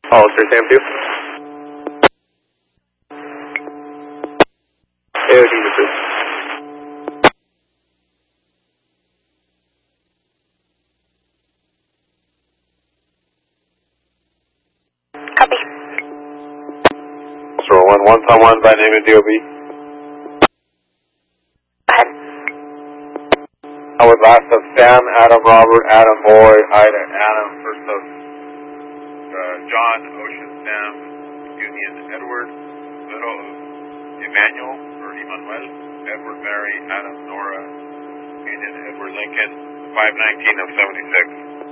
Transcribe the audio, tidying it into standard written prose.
All 3 Sam 2. AOD approved. Copy. Sure, 1-1 by name and DOB. Ahead. I would last of Sam, Adam, Robert, Adam, Boy, Ida, Adam, first of John, Ocean, Sam, Union, Edward, middle of Emmanuel, or Emmanuel, Edward, Mary, Adam, Nora, Union, Edward, Lincoln, 519 of 76.